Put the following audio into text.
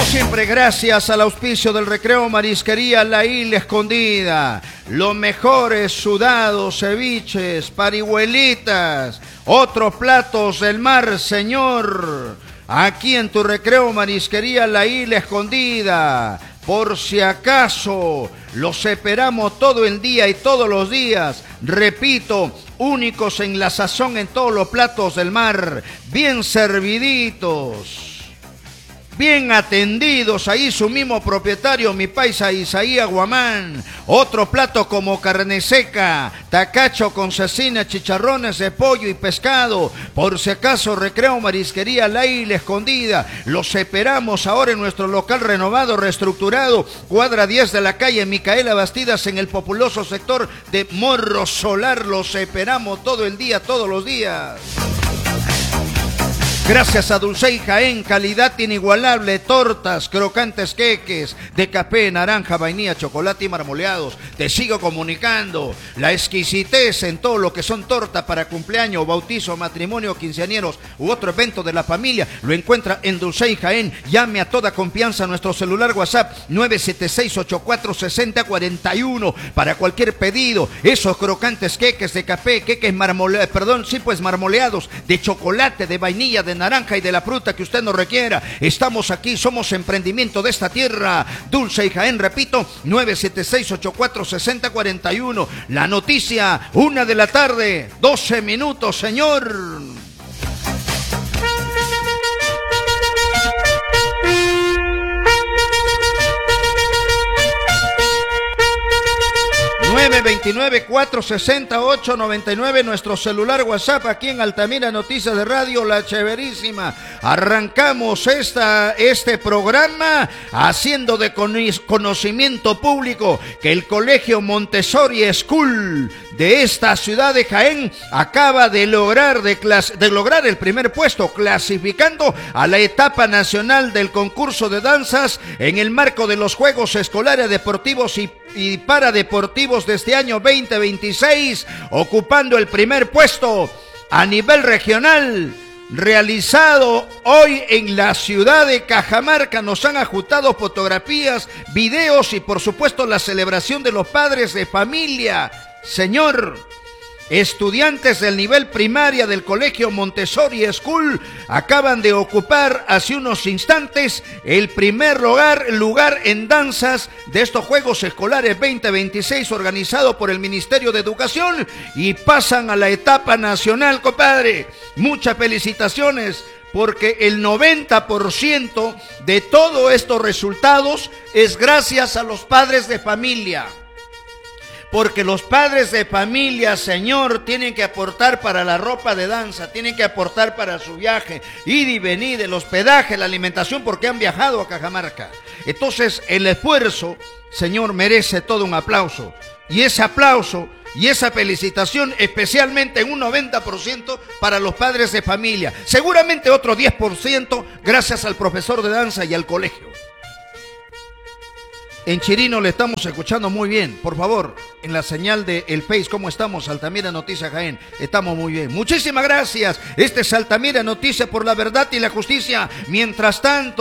Siempre gracias al auspicio del Recreo Marisquería La Isla Escondida. Los mejores sudados, ceviches, parihuelitas, otros platos del mar, señor. Aquí en tu Recreo Marisquería La Isla Escondida. Por si acaso, los esperamos todo el día y todos los días. Repito, únicos en la sazón en todos los platos del mar. Bien serviditos. Bien atendidos, ahí su mismo propietario, mi paisa Isaías Guamán. Otro plato como carne seca, tacacho con cecina, chicharrones de pollo y pescado. Por si acaso, Recreo Marisquería La Isla Escondida. Los esperamos ahora en nuestro local renovado, reestructurado, cuadra 10 de la calle Micaela Bastidas, en el populoso sector de Morro Solar. Los esperamos todo el día, todos los días. Gracias a Dulcey Jaén, calidad inigualable, tortas, crocantes queques, de café, naranja, vainilla, chocolate y marmoleados. Te sigo comunicando, la exquisitez en todo lo que son tortas para cumpleaños, bautizo, matrimonio, quinceañeros u otro evento de la familia, lo encuentra en Dulcey Jaén. Llame a toda confianza a nuestro celular WhatsApp 976-846041 para cualquier pedido. Esos crocantes queques de café, queques marmoleados, de chocolate, de vainilla, de naranja y de la fruta que usted nos requiera. Estamos aquí, somos emprendimiento de esta tierra. Dulcey Jaén, repito, 976-846041. La noticia, 1 de la tarde, 12 minutos, señor. ...929-468-99... nuestro celular WhatsApp aquí en Altamira Noticias de Radio La Cheverísima. Arrancamos este programa haciendo de conocimiento público que el Colegio Montessori School de esta ciudad de Jaén acaba de lograr el primer puesto, clasificando a la etapa nacional del concurso de danzas en el marco de los Juegos Escolares Deportivos y Paradeportivos de este año 2026, ocupando el primer puesto a nivel regional, realizado hoy en la ciudad de Cajamarca. Nos han adjuntado fotografías, videos y por supuesto la celebración de los padres de familia. Señor, estudiantes del nivel primaria del Colegio Montessori School acaban de ocupar hace unos instantes el primer lugar en danzas de estos Juegos Escolares 2026 organizado por el Ministerio de Educación y pasan a la etapa nacional, compadre. Muchas felicitaciones, porque el 90% de todos estos resultados es gracias a los padres de familia. Porque los padres de familia, señor, tienen que aportar para la ropa de danza, tienen que aportar para su viaje, ir y venir, el hospedaje, la alimentación, porque han viajado a Cajamarca. Entonces, el esfuerzo, señor, merece todo un aplauso. Y ese aplauso y esa felicitación, especialmente en un 90% para los padres de familia. Seguramente otro 10% gracias al profesor de danza y al colegio. En Chirino le estamos escuchando muy bien. Por favor, en la señal de el Face, ¿cómo estamos? Altamira Noticias Jaén. Estamos muy bien. Muchísimas gracias. Este es Altamira Noticias por la verdad y la justicia. Mientras tanto,